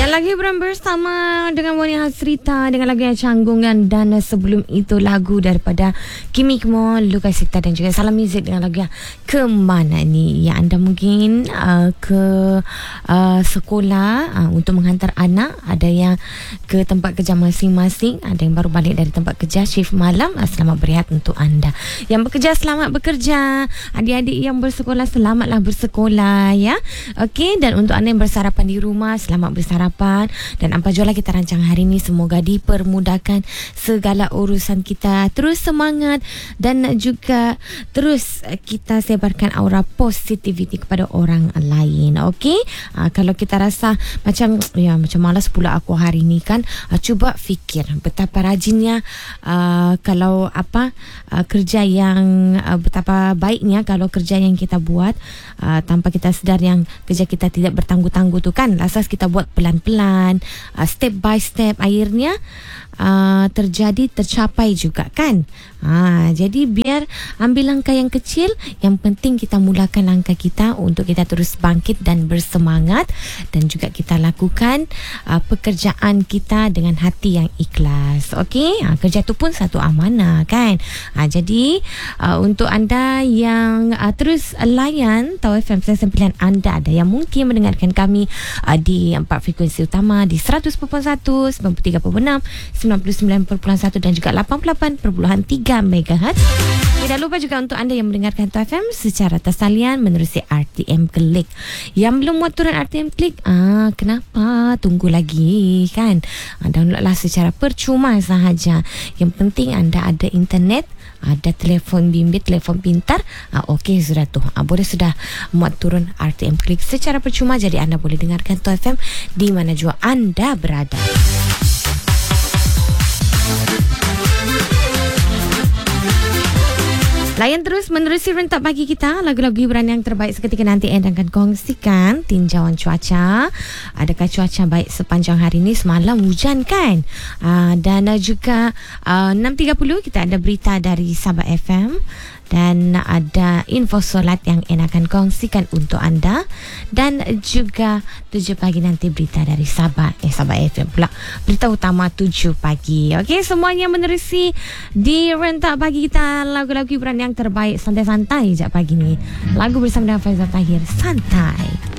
Ya, lagi bersama dengan Wani Hasrita dengan lagu yang canggungan, dan sebelum itu lagu daripada Kimi Kemo, Lukas Sikta dan juga Salam Music dengan lagu yang Kemana Ni. Ya, anda mungkin ke sekolah untuk menghantar anak, ada yang ke tempat kerja masing-masing, ada yang baru balik dari tempat kerja shift malam. Selamat berehat untuk anda. Yang bekerja, selamat bekerja. Adik-adik yang bersekolah, selamatlah bersekolah ya. Okey, dan untuk anda yang bersarapan di rumah, selamat bersarapan. Dan apa jualah kita rancang hari ini, semoga dipermudahkan segala urusan kita. Terus semangat dan juga terus kita sebarkan aura positivity kepada orang lain. Okey, kalau kita rasa macam malas pula aku hari ini kan, cuba fikir betapa rajinnya kalau kerja yang betapa baiknya kalau kerja yang kita buat tanpa kita sedar, yang kerja kita tidak bertangguh-tangguh tu kan, asas kita buat pelan-pelan, step by step, akhirnya tercapai juga kan. Jadi biar ambil langkah yang kecil, yang penting kita mulakan langkah kita untuk kita terus bangkit dan bersemangat, dan juga kita lakukan pekerjaan kita dengan hati yang ikhlas. Okey, kerja tu pun satu amanah kan. Jadi untuk anda yang terus layan Tau FM, stesen pilihan anda, ada yang mungkin mendengarkan kami di 4 frekuensi utama, di 100.1, 93.6, 99.1 dan juga 88.3 MHz. Tidak lupa juga untuk anda yang mendengarkan Tau FM secara tersalian menerusi RTM Klik. Yang belum muat turun RTM Klik, kenapa? Tunggu lagi kan. Downloadlah secara percuma sahaja. Yang penting anda ada internet, ada telefon bimbit, telefon pintar. Okey, sudah tu. Boleh sudah muat turun RTM Klik secara percuma. Jadi anda boleh dengarkan Tau FM di mana jua anda berada. Layan terus menerusi rentak pagi kita, lagu-lagu hiburan yang terbaik seketika nanti Anda akan kongsikan tinjauan cuaca. Adakah cuaca baik sepanjang hari ini? Semalam hujan kan? Dan juga 6.30 kita ada berita dari Sabah FM, dan ada info solat yang Ena akan kongsikan untuk anda, dan juga 7 pagi nanti berita dari Sabah FM pula, berita utama 7 pagi. Okey, semuanya menerusi di rentak pagi kita, lagu-lagu hiburan yang terbaik. Santai-santai je pagi ni, lagu bersama dengan Faizal Tahir, santai.